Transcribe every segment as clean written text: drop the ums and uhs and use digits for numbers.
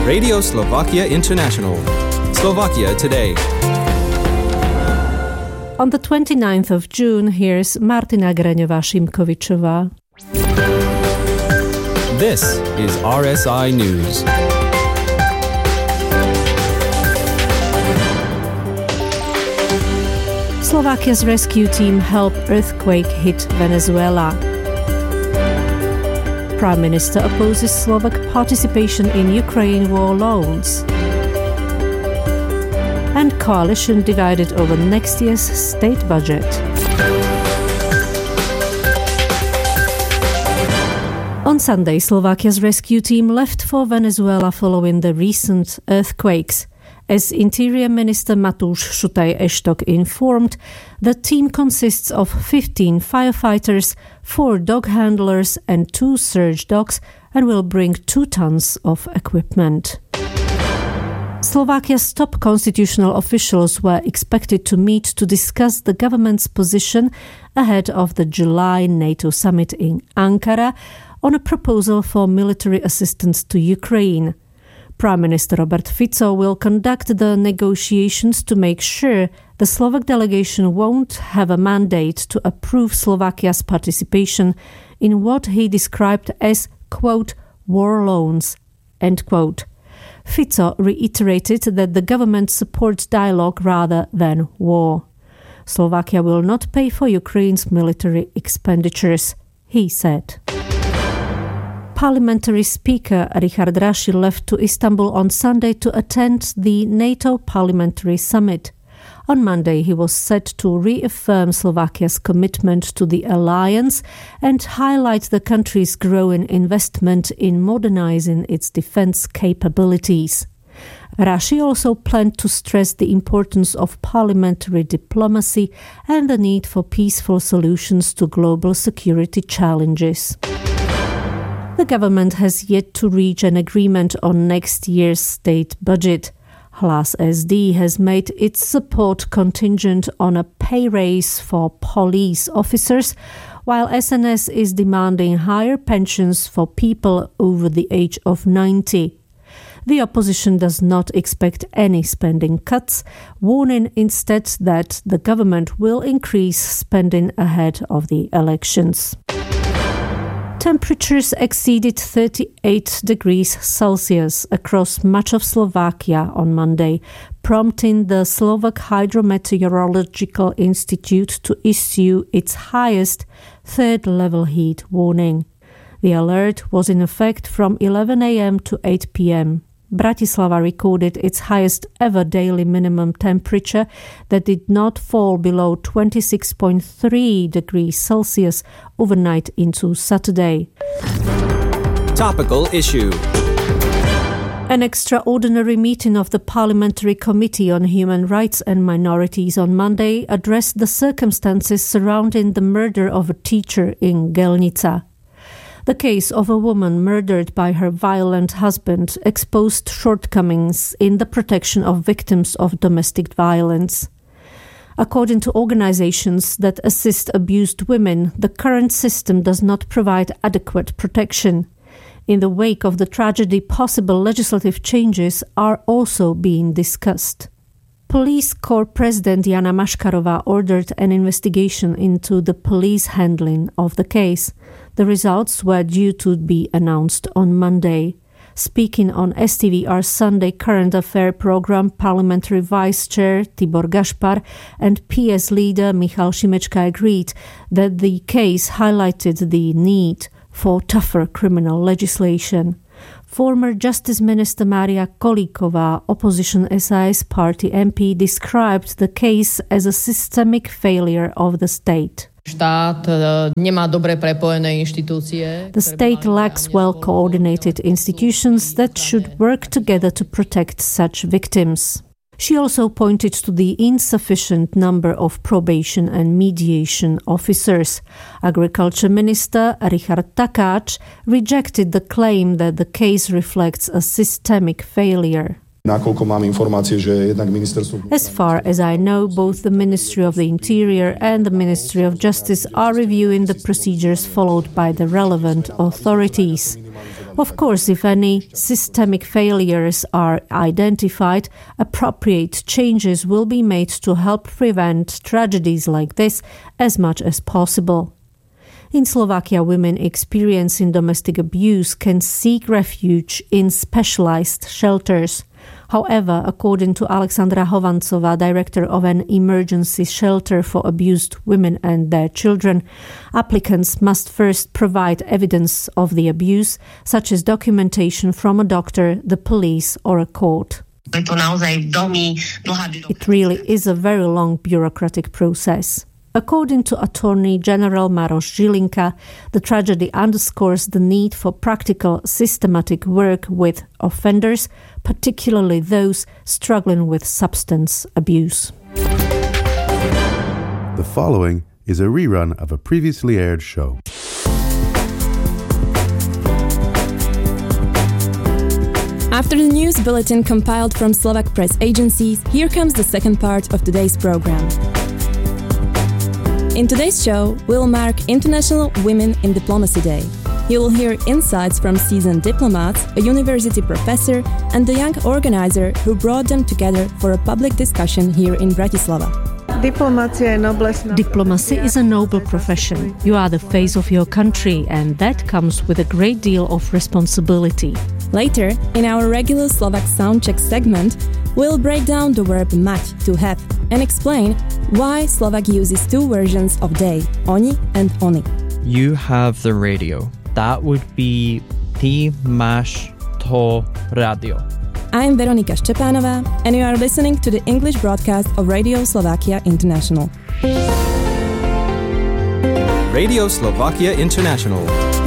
Radio Slovakia International. Slovakia Today. On the 29th of June, here's Martina Graňová-Šimkovičová. This is RSI News. Slovakia's rescue team helped earthquake-hit Venezuela. Prime Minister opposes Slovak participation in Ukraine war loans. And coalition divided over next year's state budget. On Sunday, Slovakia's rescue team left for Venezuela following the recent earthquakes. As Interior Minister Matúš Šutaj-Eštok informed, the team consists of 15 firefighters, 4 dog handlers and 2 surge dogs and will bring 2 tons of equipment. Slovakia's top constitutional officials were expected to meet to discuss the government's position ahead of the July NATO summit in Ankara on a proposal for military assistance to Ukraine. Prime Minister Robert Fico will conduct the negotiations to make sure the Slovak delegation won't have a mandate to approve Slovakia's participation in what he described as, quote, war loans, end quote. Fico reiterated that the government supports dialogue rather than war. Slovakia will not pay for Ukraine's military expenditures, he said. Parliamentary Speaker Richard Raši left to Istanbul on Sunday to attend the NATO Parliamentary Summit. On Monday, he was set to reaffirm Slovakia's commitment to the alliance and highlight the country's growing investment in modernizing its defense capabilities. Raši also planned to stress the importance of parliamentary diplomacy and the need for peaceful solutions to global security challenges. The government has yet to reach an agreement on next year's state budget. Hlas SD has made its support contingent on a pay raise for police officers, while SNS is demanding higher pensions for people over the age of 90. The opposition does not expect any spending cuts, warning instead that the government will increase spending ahead of the elections. Temperatures exceeded 38 degrees Celsius across much of Slovakia on Monday, prompting the Slovak Hydrometeorological Institute to issue its highest third-level heat warning. The alert was in effect from 11 a.m. to 8 p.m. Bratislava recorded its highest ever daily minimum temperature that did not fall below 26.3 degrees Celsius overnight into Saturday. Topical issue. An extraordinary meeting of the Parliamentary Committee on Human Rights and Minorities on Monday addressed the circumstances surrounding the murder of a teacher in Gelnica. The case of a woman murdered by her violent husband exposed shortcomings in the protection of victims of domestic violence. According to organizations that assist abused women, the current system does not provide adequate protection. In the wake of the tragedy, possible legislative changes are also being discussed. Police Corps President Jana Maškarová ordered an investigation into the police handling of the case. The results were due to be announced on Monday. Speaking on STVR's Sunday Current Affair program, Parliamentary Vice Chair Tibor Gašpar and PS leader Michal Šimečka agreed that the case highlighted the need for tougher criminal legislation. Former Justice Minister Mária Kolíková, opposition SAS party MP, described the case as a systemic failure of the state. The state lacks well-coordinated institutions that should work together to protect such victims. She also pointed to the insufficient number of probation and mediation officers. Agriculture Minister Richard Takáč rejected the claim that the case reflects a systemic failure. As far as I know, both the Ministry of the Interior and the Ministry of Justice are reviewing the procedures followed by the relevant authorities. Of course, if any systemic failures are identified, appropriate changes will be made to help prevent tragedies like this as much as possible. In Slovakia, women experiencing domestic abuse can seek refuge in specialized shelters. However, according to Alexandra Hovancová, director of an emergency shelter for abused women and their children, applicants must first provide evidence of the abuse, such as documentation from a doctor, the police, or a court. It really is a very long bureaucratic process. According to Attorney General Maroš Žilinka, the tragedy underscores the need for practical, systematic work with offenders, particularly those struggling with substance abuse. The following is a rerun of a previously aired show. After the news bulletin compiled from Slovak press agencies, here comes the second part of today's program. In today's show, we'll mark International Women in Diplomacy Day. You will hear insights from seasoned diplomats, a university professor, and the young organizer who brought them together for a public discussion here in Bratislava. Diplomacy is a noble profession. You are the face of your country, and that comes with a great deal of responsibility. Later, in our regular Slovak Soundcheck segment, we'll break down the verb mať, to have, and explain why Slovak uses two versions of they, oni and oni. You have the radio. That would be ty máš to radio. I'm Veronika Ščepánová, and you are listening to the English broadcast of Radio Slovakia International. Radio Slovakia International.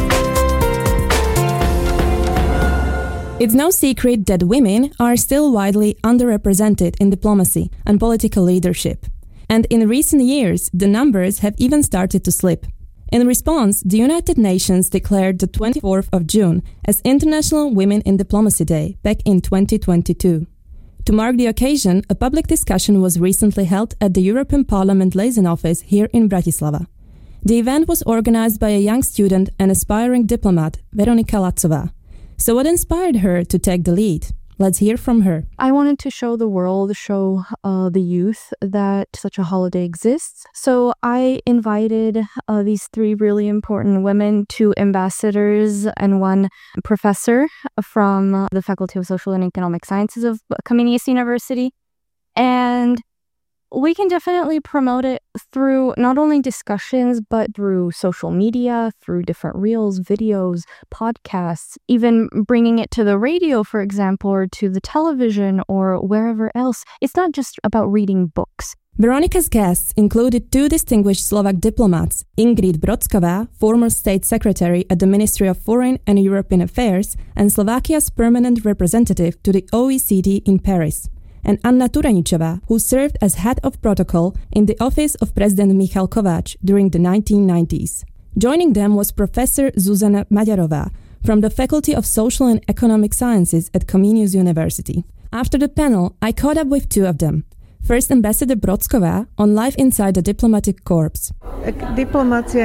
It's no secret that women are still widely underrepresented in diplomacy and political leadership. And in recent years, the numbers have even started to slip. In response, the United Nations declared the 24th of June as International Women in Diplomacy Day back in 2022. To mark the occasion, a public discussion was recently held at the European Parliament liaison office here in Bratislava. The event was organized by a young student and aspiring diplomat, Veronika Lacová. So what inspired her to take the lead? Let's hear from her. I wanted to show the world, show the youth that such a holiday exists. So I invited these three really important women, two ambassadors and one professor from the Faculty of Social and Economic Sciences of Comenius University. And we can definitely promote it through not only discussions, but through social media, through different reels, videos, podcasts, even bringing it to the radio, for example, or to the television or wherever else. It's not just about reading books. Veronika's guests included two distinguished Slovak diplomats, Ingrid Brocková, former state secretary at the Ministry of Foreign and European Affairs and Slovakia's permanent representative to the OECD in Paris, and Anna Turaničová, who served as head of protocol in the office of President Michal Kovács during the 1990s. Joining them was Professor Zuzana Maďarová from the Faculty of Social and Economic Sciences at Comenius University. After the panel, I caught up with two of them. First, Ambassador Brocková on life inside the diplomatic corps. Diplomacy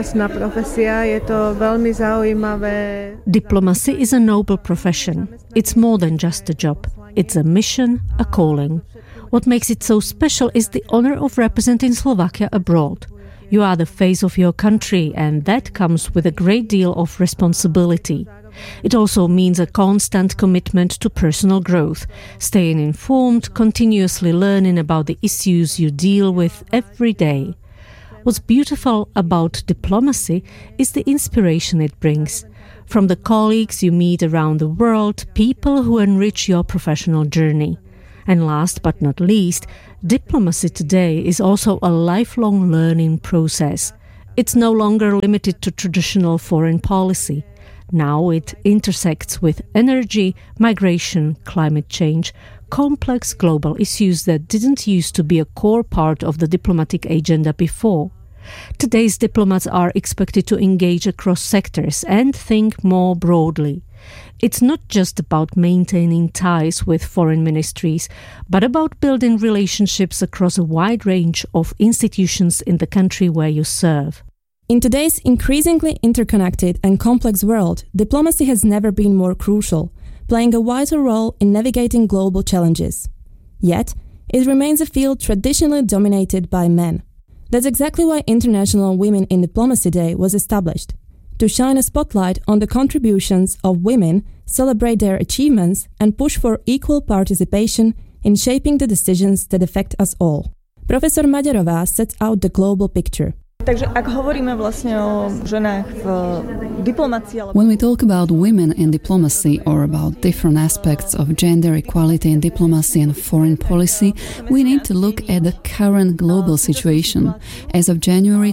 is a noble profession. It's more than just a job. It's a mission, a calling. What makes it so special is the honor of representing Slovakia abroad. You are the face of your country, and that comes with a great deal of responsibility. It also means a constant commitment to personal growth, staying informed, continuously learning about the issues you deal with every day. What's beautiful about diplomacy is the inspiration it brings. From the colleagues you meet around the world, people who enrich your professional journey. And last but not least, diplomacy today is also a lifelong learning process. It's no longer limited to traditional foreign policy. Now it intersects with energy, migration, climate change, complex global issues that didn't used to be a core part of the diplomatic agenda before. Today's diplomats are expected to engage across sectors and think more broadly. It's not just about maintaining ties with foreign ministries, but about building relationships across a wide range of institutions in the country where you serve. In today's increasingly interconnected and complex world, diplomacy has never been more crucial, playing a vital role in navigating global challenges. Yet, it remains a field traditionally dominated by men. That's exactly why International Women in Diplomacy Day was established, to shine a spotlight on the contributions of women, celebrate their achievements, and push for equal participation in shaping the decisions that affect us all. Professor Maďarová sets out the global picture. Takže ak hovoríme vlastne o ženách v diplomácii... When we talk about women in diplomacy or about different aspects of gender equality in diplomacy and foreign policy, we need to look at the current global situation. As of January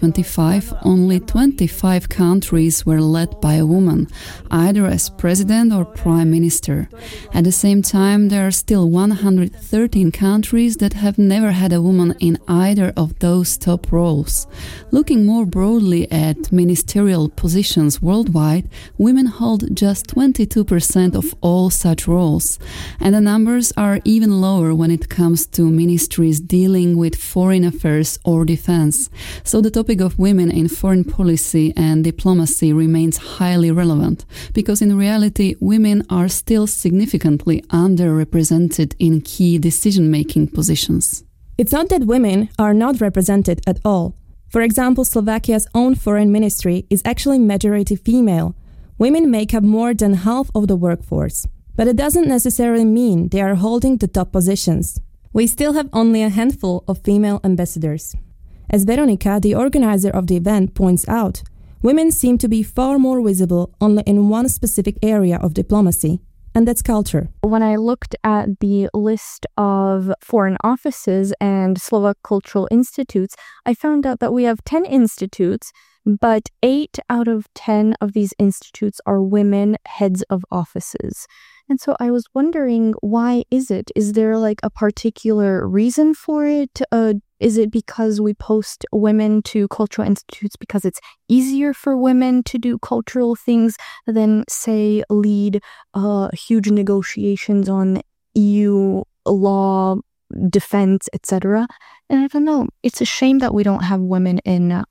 2025, only 25 countries were led by a woman, either as president or prime minister. At the same time, there are still 113 countries that have never had a woman in either of those top roles. Looking more broadly at ministerial positions worldwide, women hold just 22% of all such roles, and the numbers are even lower when it comes to ministries dealing with foreign affairs or defense. So the topic of women in foreign policy and diplomacy remains highly relevant, because in reality, women are still significantly underrepresented in key decision-making positions. It's not that women are not represented at all. For example, Slovakia's own foreign ministry is actually majority female. Women make up more than half of the workforce. But it doesn't necessarily mean they are holding the top positions. We still have only a handful of female ambassadors. As Veronika, the organizer of the event, points out, women seem to be far more visible only in one specific area of diplomacy, and that's culture. When I looked at the list of foreign offices and Slovak cultural institutes, I found out that we have 10 institutes, but 8 out of 10 of these institutes are women heads of offices. And so I was wondering, why is it? Is there like a particular reason for it? Is it because we post women to cultural institutes because it's easier for women to do cultural things than, say, lead huge negotiations on EU law, defense, etc.? And I don't know. It's a shame that we don't have women in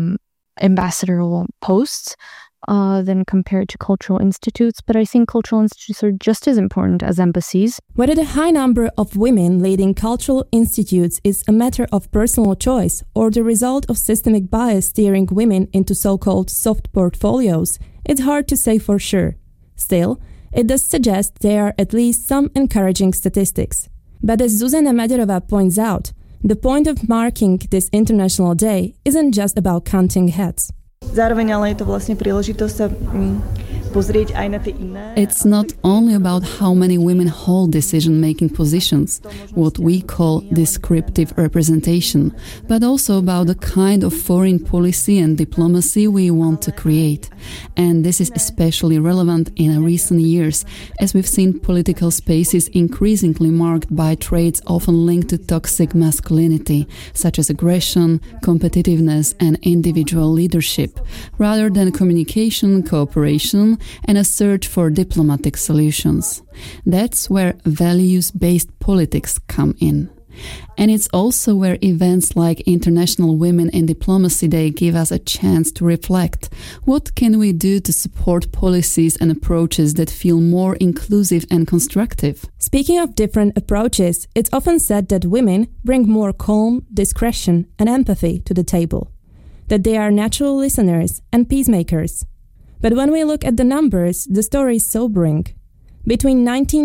ambassadorial posts than compared to cultural institutes, but I think cultural institutes are just as important as embassies. Whether the high number of women leading cultural institutes is a matter of personal choice or the result of systemic bias steering women into so-called soft portfolios, it's hard to say for sure. Still, it does suggest there are at least some encouraging statistics. But as Zuzana Maďarová points out, the point of marking this International Day isn't just about counting heads. Zároveň ale je to vlastne príležitosť sa pozrieť aj na tie iné. It's not only about how many women hold decision-making positions, what we call descriptive representation, but also about the kind of foreign policy and diplomacy we want to create. And this is especially relevant in recent years, as we've seen political spaces increasingly marked by traits often linked to toxic masculinity, such as aggression, competitiveness, and individual leadership, rather than communication, cooperation, and a search for diplomatic solutions. That's where values-based politics come in. And it's also where events like International Women in Diplomacy Day give us a chance to reflect. What can we do to support policies and approaches that feel more inclusive and constructive? Speaking of different approaches, it's often said that women bring more calm, discretion, and empathy to the table, that they are natural listeners and peacemakers. But when we look at the numbers, the story is sobering. Between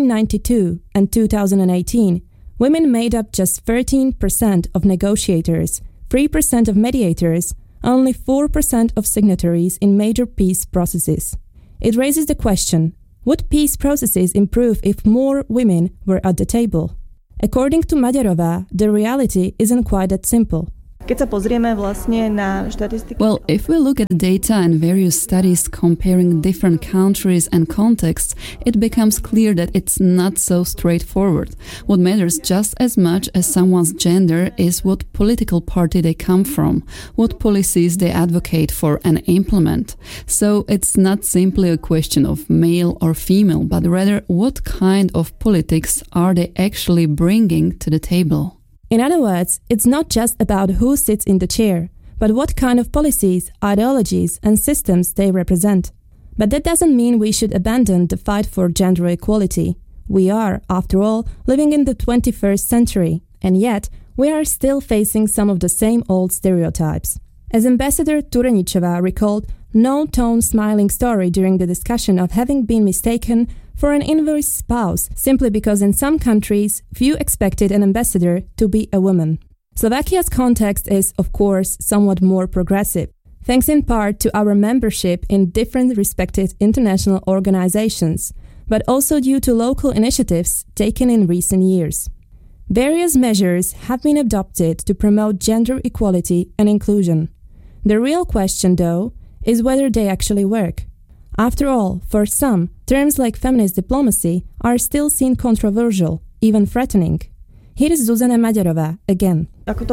1992 and 2018, women made up just 13% of negotiators, 3% of mediators, only 4% of signatories in major peace processes. It raises the question, would peace processes improve if more women were at the table? According to Maďarová, the reality isn't quite that simple. Keď sa pozrieme vlastne na štatistiky... Well, if we look at data and various studies comparing different countries and contexts, it becomes clear that it's not so straightforward. What matters just as much as someone's gender is what political party they come from, what policies they advocate for and implement. So it's not simply a question of male or female, but rather what kind of politics are they actually bringing to the table. In other words, it's not just about who sits in the chair, but what kind of policies, ideologies, and systems they represent. But that doesn't mean we should abandon the fight for gender equality. We are, after all, living in the 21st century, and yet we are still facing some of the same old stereotypes. As Ambassador Turenicheva recalled no-tone smiling story during the discussion of having been mistaken for an invoice spouse simply because in some countries few expected an ambassador to be a woman. Slovakia's context is, of course, somewhat more progressive, thanks in part to our membership in different respected international organizations, but also due to local initiatives taken in recent years. Various measures have been adopted to promote gender equality and inclusion. The real question, though, is whether they actually work. After all, for some, terms like feminist diplomacy are still seen controversial, even threatening. Here is Zuzana Maďarová again.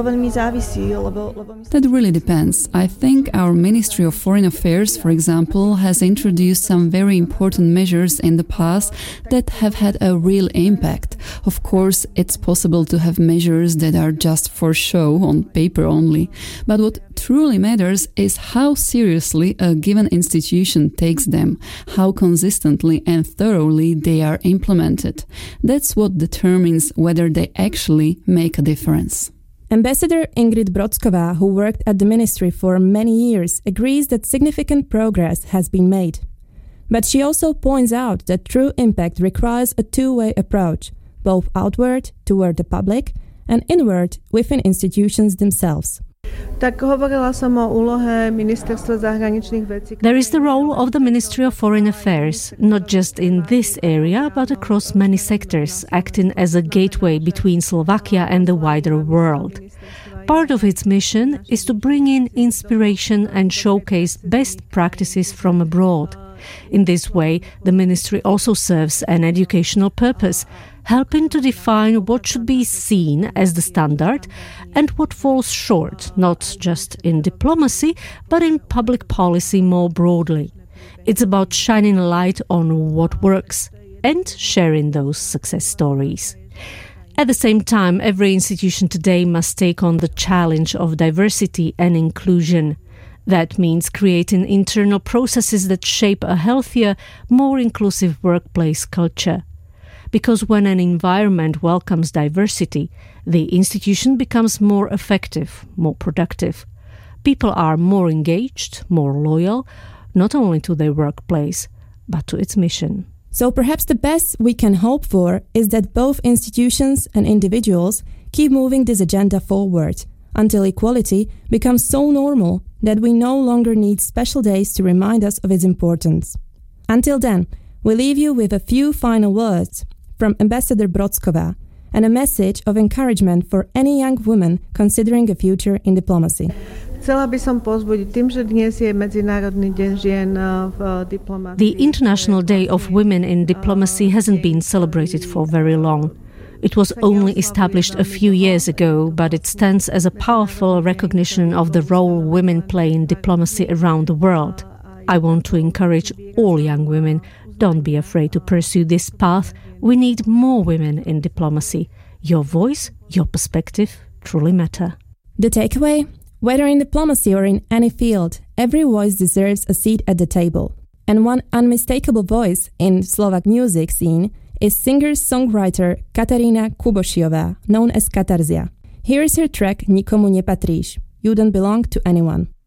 That really depends. I think our Ministry of Foreign Affairs, for example, has introduced some very important measures in the past that have had a real impact. Of course, it's possible to have measures that are just for show, on paper only. But what truly matters is how seriously a given institution takes them, how consistently and thoroughly they are implemented. That's what determines whether they actually make a difference. Ambassador Ingrid Brodsková, who worked at the ministry for many years, agrees that significant progress has been made. But she also points out that true impact requires a two-way approach, both outward, toward the public, and inward, within institutions themselves. There is the role of the Ministry of Foreign Affairs, not just in this area, but across many sectors, acting as a gateway between Slovakia and the wider world. Part of its mission is to bring in inspiration and showcase best practices from abroad. In this way, the ministry also serves an educational purpose, helping to define what should be seen as the standard and what falls short, not just in diplomacy, but in public policy more broadly. It's about shining a light on what works and sharing those success stories. At the same time, every institution today must take on the challenge of diversity and inclusion. That means creating internal processes that shape a healthier, more inclusive workplace culture. Because when an environment welcomes diversity, the institution becomes more effective, more productive. People are more engaged, more loyal, not only to their workplace, but to its mission. So perhaps the best we can hope for is that both institutions and individuals keep moving this agenda forward, until equality becomes so normal that we no longer need special days to remind us of its importance. Until then, we leave you with a few final words from Ambassador Brodsková and a message of encouragement for any young woman considering a future in diplomacy. The International Day of Women in Diplomacy hasn't been celebrated for very long. It was only established a few years ago, but it stands as a powerful recognition of the role women play in diplomacy around the world. I want to encourage all young women, don't be afraid to pursue this path. We need more women in diplomacy. Your voice, your perspective truly matter. The takeaway? Whether in diplomacy or in any field, every voice deserves a seat at the table. And one unmistakable voice in Slovak music scene is singer-songwriter Katarína Kubošiová, known as Katarzia. Here is her track Nikomu nepatríš, You Don't Belong to Anyone.